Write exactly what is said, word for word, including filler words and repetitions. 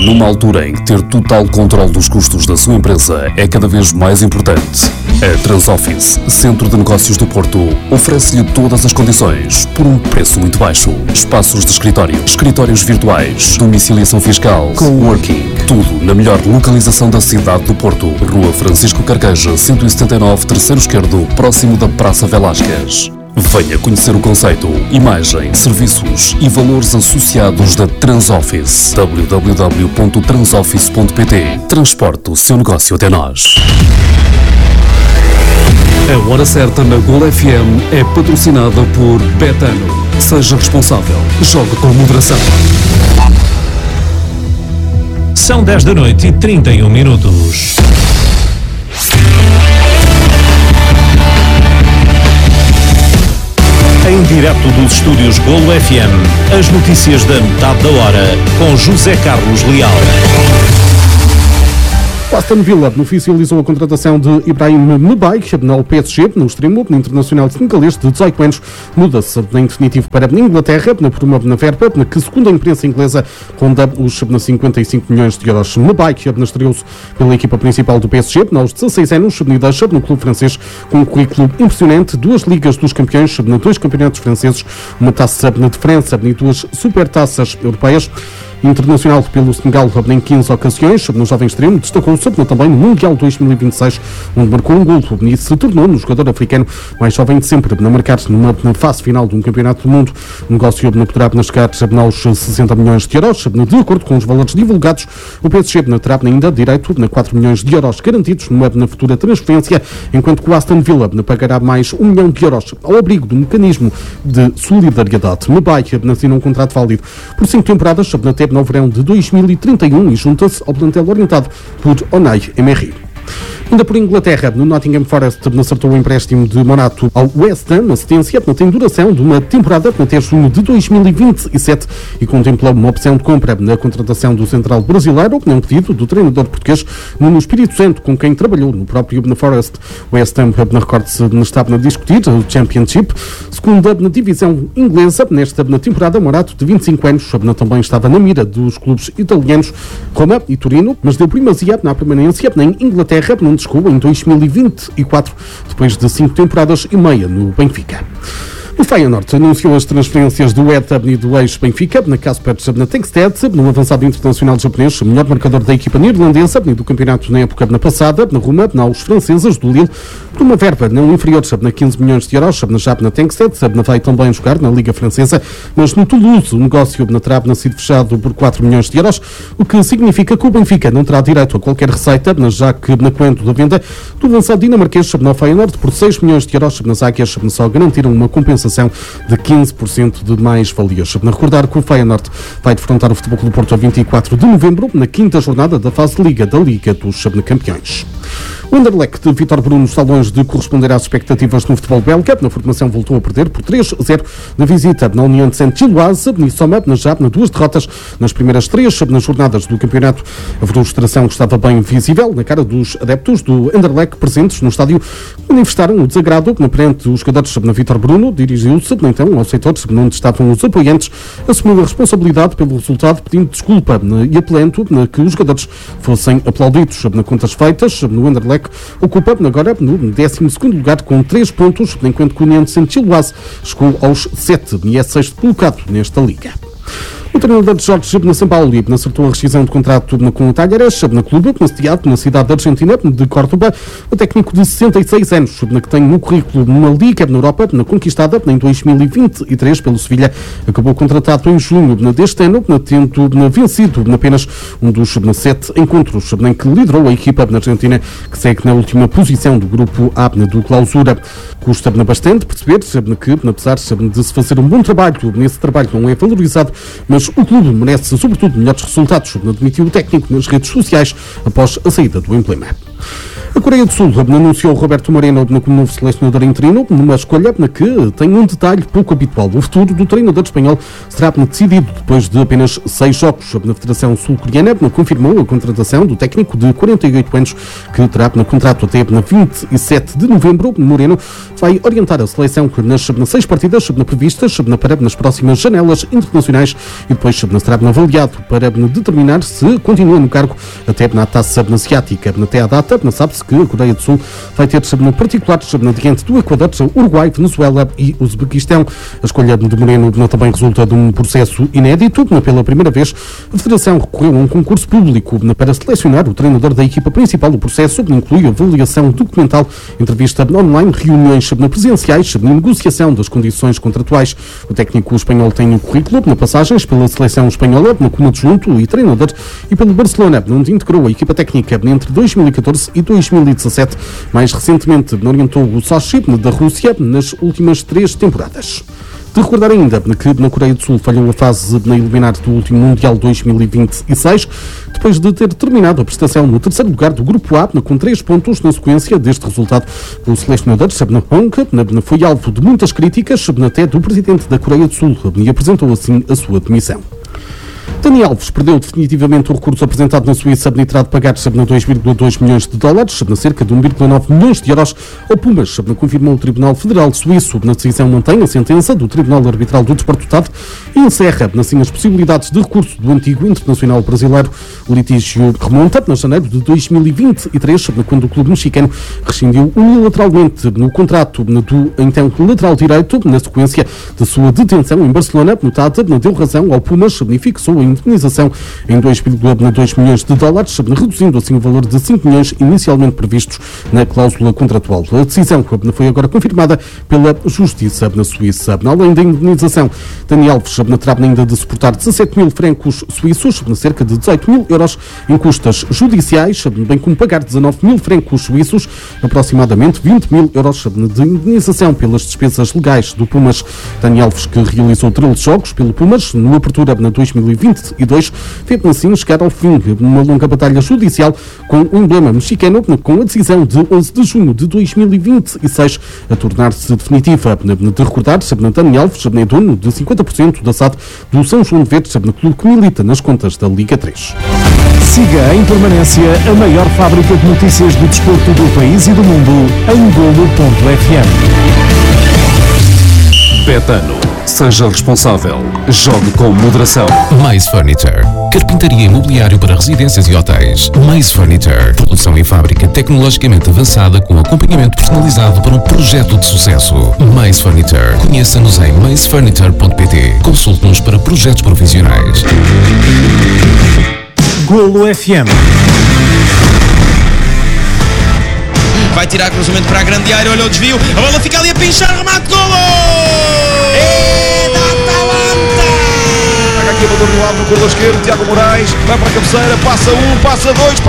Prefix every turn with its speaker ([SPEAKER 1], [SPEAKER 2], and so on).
[SPEAKER 1] Numa altura em que ter total controle dos custos da sua empresa é cada vez mais importante, a Transoffice, Centro de Negócios do Porto, oferece-lhe todas as condições por um preço muito baixo. Espaços de escritório, escritórios virtuais, domiciliação fiscal, coworking, tudo na melhor localização da cidade do Porto. Rua Francisco Carqueja, cento e setenta e nove, terceiro esquerdo, próximo da Praça Velásquez. Venha conhecer o conceito, imagem, serviços e valores associados da Transoffice. w w w ponto transoffice ponto p t. Transporte o seu negócio até nós. A Hora Certa na Gol F M é patrocinada por Betano. Seja responsável. Jogue com moderação.
[SPEAKER 2] São dez da noite e trinta e um minutos. Em direto dos estúdios Golo F M, as notícias da metade da hora, com José Carlos Leal.
[SPEAKER 3] O Aston Villa oficializou a contratação de Ibrahim Mbaye no P S G, no extremo internacional senegalês de dezoito anos. Muda-se em definitivo para a Inglaterra, por uma verba que, segundo a imprensa inglesa, ronda os cinquenta e cinco milhões de euros. Mbaye estreou-se pela equipa principal do P S G aos dezasseis anos, deixa no clube francês com um currículo impressionante, duas ligas dos campeões, dois campeonatos franceses, uma taça de França e duas supertaças europeias. Internacional pelo Senegal em quinze ocasiões, no jovem extremo destacou-se também no Mundial dois mil e vinte e seis, onde marcou um gol e se tornou no jogador africano mais jovem de sempre a marcar numa na fase final de um campeonato do mundo. O negócio poderá chegar aos sessenta milhões de euros, de acordo com os valores divulgados. O P S G terá ainda direito a quatro milhões de euros garantidos numa na futura transferência, enquanto que o Aston Villa pagará mais um milhão de euros ao abrigo do mecanismo de solidariedade. Mbaye assinou um contrato válido por cinco temporadas até no verão de dois mil e trinta e um e junta-se ao plantel orientado por Unai Emery. Ainda por Inglaterra, no Nottingham Forest acertou o empréstimo de Monato ao West Ham, assistência que tem duração de uma temporada até junho de dois mil e vinte e sete e contempla uma opção de compra na contratação do central brasileiro, um pedido do treinador português no Espírito Santo, com quem trabalhou no próprio Forest. O West Ham, na recorde-se, estava a discutir o Championship, segunda na divisão inglesa. Nesta na temporada, Morato, de vinte e cinco anos, também estava na mira dos clubes italianos Roma e Torino, mas deu primazia na permanência na Inglaterra, onde chegou em dois mil e vinte e quatro, depois de cinco temporadas e meia no Benfica. O Feyenoord anunciou as transferências do Hertha e do ex-Benfica, na Kasper Tengsted, no avançado internacional japonês, melhor marcador da equipa neerlandesa do campeonato na época na passada, na Roma, aos franceses do Lille, por uma verba não inferior a quinze milhões de euros, na Jab na Tengsted, vai também jogar na Liga Francesa, mas no Toulouse o negócio na terá sido fechado por quatro milhões de euros, o que significa que o Benfica não terá direito a qualquer receita, já que na quanto da venda do avançado dinamarquês no Feyenoord por seis milhões de euros, nas águias só garantiram uma compensação de quinze por cento de mais-valias. Na recordar que o Feyenoord vai defrontar o Futebol Clube do Porto a vinte e quatro de novembro, na quinta jornada da fase de Liga da Liga dos Campeões. O Anderlecht de Vítor Bruno está longe de corresponder às expectativas no futebol belga. Na formação voltou a perder por três a zero na visita na União de Saint-Gilloise, e soma já na duas derrotas nas primeiras três nas jornadas do campeonato. A frustração estava bem visível na cara dos adeptos do Anderlecht presentes no estádio, manifestaram o desagrado perante os jogadores na Vítor Bruno. Dirigiu-se então aos setores onde estavam os apoiantes, assumiu a responsabilidade pelo resultado, pedindo desculpa e apelando que os jogadores fossem aplaudidos. Na contas feitas, no Anderlecht ocupa agora no décimo segundo lugar com três pontos, enquanto que o União de Saint-Gilloise chegou aos sete e é sexto colocado nesta liga. O treinador de Jorge Sampaoli acertou a rescisão de contrato com o Talleres, na clube, sediado na cidade da Argentina, de Córdoba. O técnico de sessenta e seis anos, que tem no currículo uma liga na Europa, na conquistada em dois mil e vinte e três pelo Sevilha, acabou contratado em junho deste ano, tendo vencido apenas um dos sete encontros em que liderou a equipa na Argentina, que segue na última posição do grupo A do Clausura. Custa bastante perceber que, apesar de se fazer um bom trabalho, nesse trabalho não é valorizado, mas o clube merece, sobretudo, melhores resultados, admitiu o técnico nas redes sociais após a saída do emblema. A Coreia do Sul anunciou Roberto Moreno como novo selecionador interino, numa escolha que tem um detalhe pouco habitual. O futuro do treinador espanhol será decidido depois de apenas seis jogos. A Federação Sul-Coreana confirmou a contratação do técnico de quarenta e oito anos, que terá no contrato até vinte e sete de novembro. Moreno vai orientar a seleção nas seis partidas previstas para nas próximas janelas internacionais e depois será avaliado para determinar se continua no cargo até na taça asiática. Até à data, sabe-se que a Coreia do Sul vai ter particulares diante do Equador, Uruguai, Venezuela e Uzbequistão. A escolha de Moreno também resulta de um processo inédito. Pela primeira vez, a Federação recorreu a um concurso público para selecionar o treinador da equipa principal. O processo inclui avaliação documental, entrevista online, reuniões presenciais, negociação das condições contratuais. O técnico espanhol tem um currículo na passagens pela seleção espanhola como adjunto e treinador e pelo Barcelona, onde integrou a equipa técnica entre dois mil e catorze e dois mil e dezassete. Mais recentemente, orientou o Sochi da Rússia nas últimas três temporadas. De recordar ainda que na Coreia do Sul falhou a fase na eliminar do último Mundial dois mil e vinte e seis, depois de ter terminado a prestação no terceiro lugar do Grupo A, com três pontos na sequência deste resultado. O selecionador Shabna Hong foi alvo de muitas críticas, até do presidente da Coreia do Sul, e apresentou assim a sua demissão. Dani Alves perdeu definitivamente o recurso apresentado na Suíça terá de pagar dois vírgula dois milhões de dólares, cerca de um vírgula nove milhões de euros ao Pumas, confirmou o Tribunal Federal Suíço. Na decisão mantém a sentença do Tribunal Arbitral do Desporto Totado e encerra assim as possibilidades de recurso do antigo internacional brasileiro. O litígio remonta a janeiro de dois mil e vinte e três, quando o clube mexicano rescindiu unilateralmente no contrato do então lateral direito, na sequência da sua detenção em Barcelona. Notada deu razão ao Pumas e fixou a indemnização em dois vírgula dois milhões de dólares, reduzindo assim o valor de cinco milhões inicialmente previstos na cláusula contratual. A decisão foi agora confirmada pela Justiça na Suíça. Além da indemnização, Dani Alves terá ainda de suportar dezassete mil francos suíços, cerca de dezoito mil euros em custas judiciais, bem como pagar dezanove mil francos suíços, aproximadamente vinte mil euros de indemnização pelas despesas legais do Pumas. Dani Alves, que realizou treze jogos pelo Pumas no Apertura na dois mil e vinte e dois, fez assim chegar ao fim uma longa batalha judicial com o emblema mexicano, com a decisão de onze de junho de dois mil e vinte e seis a tornar-se definitiva. De recordar, Dani Alves é dono de cinquenta por cento da S A D do São João de Verdes, clube que milita nas contas da Liga três.
[SPEAKER 2] Siga em permanência a maior fábrica de notícias do desporto do país e do mundo em golo ponto f m.
[SPEAKER 1] Betano. Seja responsável. Jogue com moderação.
[SPEAKER 4] Mais Furniture. Carpintaria e mobiliário para residências e hotéis. Mais Furniture. Produção em fábrica tecnologicamente avançada com acompanhamento personalizado para um projeto de sucesso. Mais Furniture. Conheça-nos em mais furniture ponto p t. Consulte-nos para projetos profissionais.
[SPEAKER 2] Golo F M.
[SPEAKER 5] Vai tirar cruzamento para a grande área, olha o desvio, a bola fica ali a pinchar, remate, golo! É da Atalanta!
[SPEAKER 6] Pega aqui a bola no lado, no corredor esquerdo, Tiago Moraes, vai para a cabeceira, passa um, passa dois,